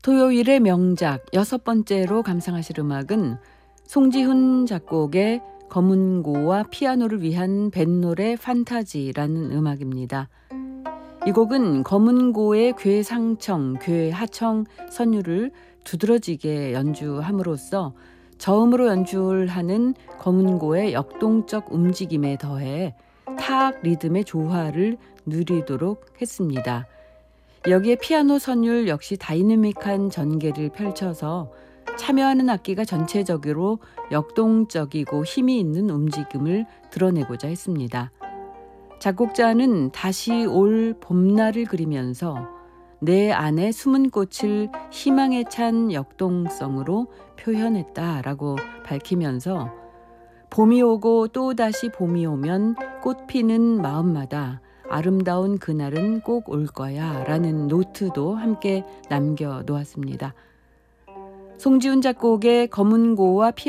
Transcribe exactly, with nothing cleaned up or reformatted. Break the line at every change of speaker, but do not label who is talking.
토요일의 명작 여섯 번째로 감상하실 음악은 송지훈 작곡의 검은고와 피아노를 위한 뱃노래 판타지라는 음악입니다. 이 곡은 검은고의 괴상청, 괴하청 선율을 두드러지게 연주함으로써 저음으로 연주하는 검은고의 역동적 움직임에 더해 타악 리듬의 조화를 누리도록 했습니다. 여기에 피아노 선율 역시 다이내믹한 전개를 펼쳐서 참여하는 악기가 전체적으로 역동적이고 힘이 있는 움직임을 드러내고자 했습니다. 작곡자는 다시 올 봄날을 그리면서 내 안에 숨은 꽃을 희망에 찬 역동성으로 표현했다라고 밝히면서 봄이 오고 또다시 봄이 오면 꽃 피는 마음마다 아름다운 그날은 꼭 올 거야 라는 노트도 함께 남겨놓았습니다. 송지훈 작곡의 검은고와